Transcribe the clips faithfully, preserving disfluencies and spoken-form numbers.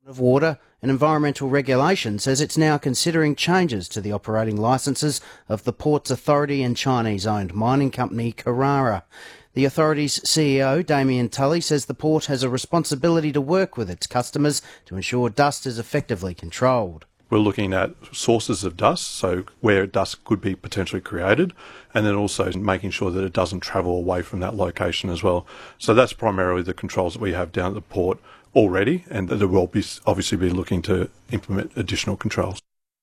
of Water and Environmental Regulation says it's now considering changes to the operating licences of the Ports Authority and Chinese-owned mining company Karara. The authority's C E O, Damien Tully, says the port has a responsibility to work with its customers to ensure dust is effectively controlled. We're looking at sources of dust, so where dust could be potentially created, and then also making sure that it doesn't travel away from that location as well. So that's primarily the controls that we have down at the port already, and that we'll be obviously be looking to implement additional controls.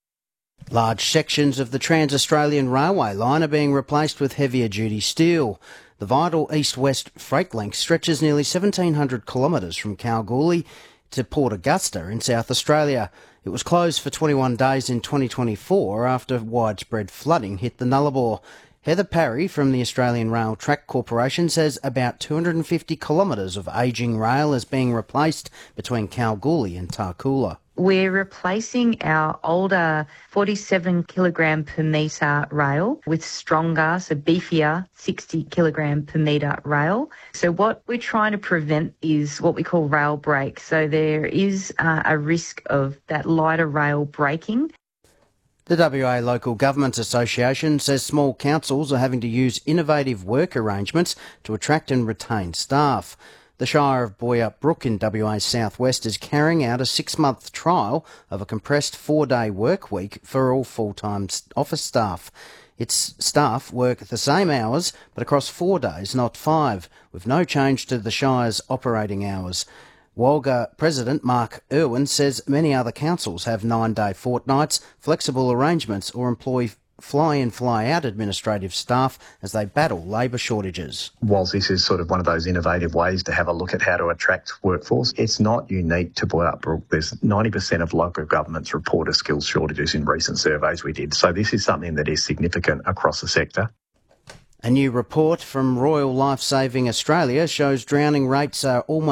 Large sections of the Trans-Australian Railway line are being replaced with heavier duty steel. The vital east-west freight link stretches nearly seventeen hundred kilometres from Kalgoorlie to Port Augusta in South Australia. It was closed for twenty-one days in twenty twenty-four after widespread flooding hit the Nullarbor. Heather Parry from the Australian Rail Track Corporation says about two hundred fifty kilometres of ageing rail is being replaced between Kalgoorlie and Tarcoola. We're replacing our older forty-seven kilogram per metre rail with stronger, so beefier sixty kilogram per metre rail. So what we're trying to prevent is what we call rail break. So there is uh, a risk of that lighter rail breaking. The W A Local Governments Association says small councils are having to use innovative work arrangements to attract and retain staff. The Shire of Boyup Brook in W A's southwest is carrying out a six-month trial of a compressed four-day work week for all full-time office staff. Its staff work the same hours, but across four days, not five, with no change to the Shire's operating hours. Walga President Mark Irwin says many other councils have nine-day fortnights, flexible arrangements or employ fly-in, fly-out administrative staff as they battle labour shortages. Whilst this is sort of one of those innovative ways to have a look at how to attract workforce, it's not unique to Boyup Brook. There's ninety percent of local governments report a skills shortages in recent surveys we did. So this is something that is significant across the sector. A new report from Royal Lifesaving Australia shows drowning rates are almost